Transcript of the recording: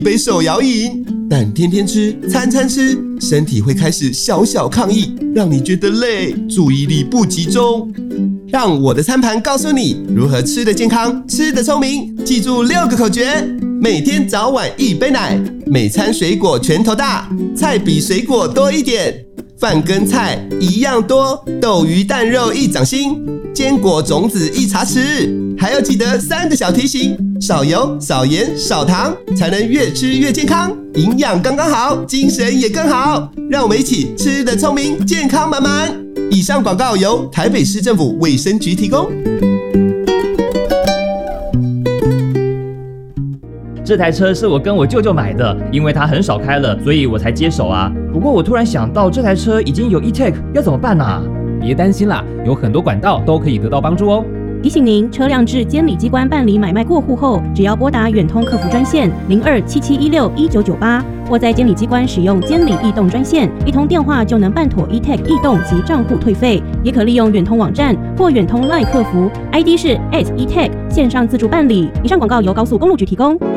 杯手摇饮，但天天吃，餐餐吃，身体会开始小小抗议，让你觉得累，注意力不集中。让我的餐盘告诉你如何吃得健康，吃得聪明。记住6个口诀：每天早晚1杯奶，每餐水果拳头大，菜比水果多一点，饭跟菜一样多，豆鱼蛋肉1掌心，坚果种子1茶匙。还要记得3个小提醒：少油、少盐、少糖，才能越吃越健康，营养刚刚好，精神也更好。让我们一起吃得聪明，健康满满。以上广告由台北市政府卫生局提供。 这台车是我跟我舅舅买的，因为他很少开了，所以我才接手啊。不过我突然想到，这台车已经有 e-tag， 要怎么办啊？ 别担心啦，有很多管道都可以得到帮助哦。 提醒您，车辆至监理机关办理买卖过户后，只要拨打远通客服专线0277161998，或在监理机关使用监理异动专线，1通电话就能办妥 e-tag 异动及账户退费。也可利用远通网站或远通 LINE 客服 ，ID 是 @e-tag 线上自助办理。以上广告由高速公路局提供。